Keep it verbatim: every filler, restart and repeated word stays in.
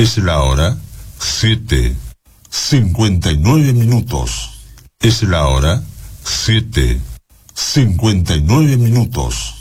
Es la hora siete, cincuenta y nueve minutos. Es la hora siete, cincuenta y nueve minutos.